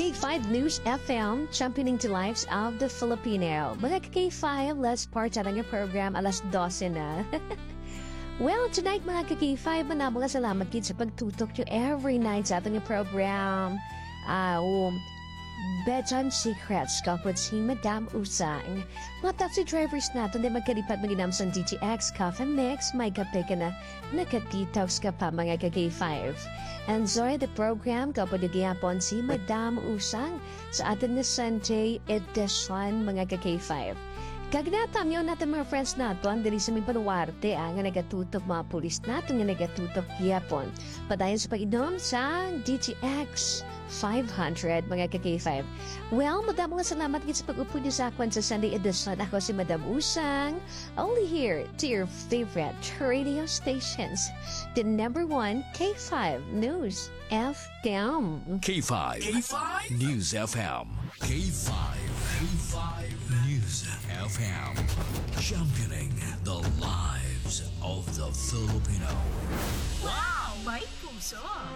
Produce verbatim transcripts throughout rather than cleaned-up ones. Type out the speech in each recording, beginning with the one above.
K five News F M, championing the lives of the Filipino. Mga K five, let's part sa ng program, alas dose na. Well, tonight mga K five, manamang salamat kid sa pagtutok nyo every night sa ating program. Ah, uh, um, Bedtime Secrets kapag si Madam Usang. Mga taxi drivers natin na magkalipat maginam sa D T X Coffee Mix, may kape ka na nakatitox ka pa mga K five. Enjoy the program kapag nagyapon si Madam Usang sa atin na Sunday edition mga K five. Kagnatam yun natin mga friends natin dali sa may panuwarte ang nga nagatutok mga pulis natin nga nagatutok yapon. Padayon sa pag-inom sa D T X five hundred mga K five. Well, madam nga salamat sa pag-upo niyo sa akin sa Sunday edition. Ako si Madam Usang, only here to your favorite radio stations. The number one K five News F M. K five. K five News F M. K five. K five News F M. Championing the lives of the Filipino. Wow! May puso!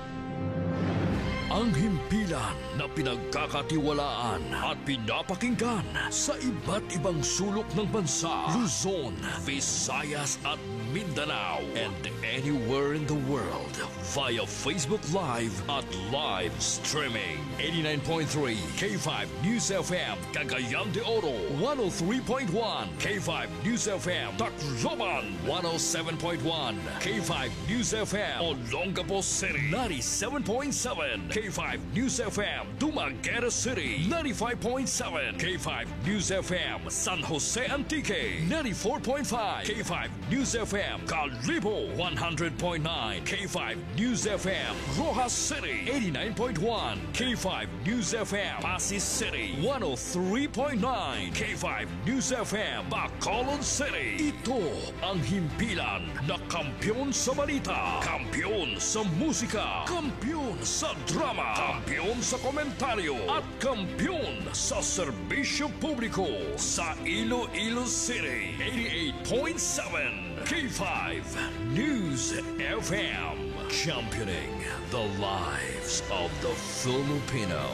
Ang himpilan na pinagkakatiwalaan at pinapakinggan sa iba't ibang sulok ng bansa, Luzon, Visayas at Mindanao, and anywhere in the world via Facebook Live at live streaming. eighty-nine point three K five News F M, Cagayan de Oro, one oh three point one K five News F M, Tacloban, one oh seven point one K five News F M, Olongapo City, ninety-seven point seven K five News F M, Dumaguete City, ninety-five point seven K five News F M, San Jose Antique, ninety-four point five K five News F M, Calibo, one hundred point nine K five News F M, Rojas City, eighty-nine point one K five News F M, Pasig City, one oh three point nine K five News F M, Bacolod City. Ito ang himpilan na kampyon sa balita, kampyon sa musika, kampyon sa drama, kampyon sa komentaryo, at kampyon sa serbisyo publiko sa Iloilo City. eighty-eight point seven K five News F M, championing the lives of the Filipino.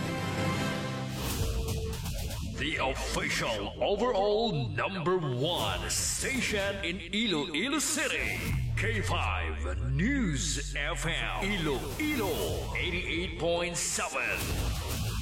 The official overall number one station in Iloilo City. K five News F M, Iloilo eighty-eight point seven.